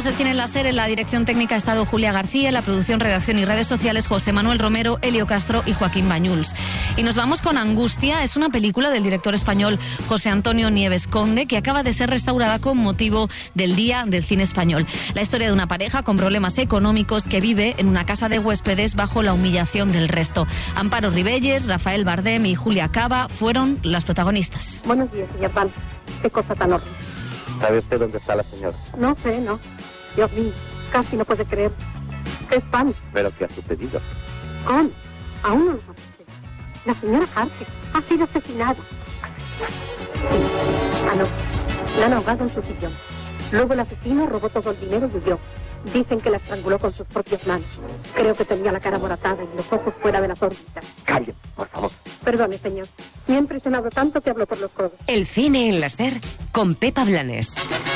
Comenzamos el Cine en la SER. En la dirección técnica ha estado Julia García, en la producción, redacción y redes sociales José Manuel Romero, Elio Castro y Joaquín Bañuls. Y nos vamos con Angustia. Es una película del director español José Antonio Nieves Conde, que acaba de ser restaurada con motivo del Día del Cine Español. La historia de una pareja con problemas económicos que vive en una casa de huéspedes bajo la humillación del resto. Amparo Ribelles, Rafael Bardem y Julia Cava fueron las protagonistas. Buenos días, señor Pan. Qué cosa tan horrible. ¿Sabe usted dónde está la señora? No sé, no. Dios mío, casi no puede creer. ¡Qué espanto! ¿Pero qué ha sucedido? ¿Cómo? Aún no lo sabe usted. La señora Harker ha sido asesinada. Ah, no. La han ahogado en su sillón. Luego el asesino robó todo el dinero y huyó. Dicen que la estranguló con sus propias manos. Creo que tenía la cara moratada y los ojos fuera de las órbitas. Calle, por favor. Perdone, señor. Me ha impresionado tanto que hablo por los codos. El Cine en la SER con Pepa Blanes.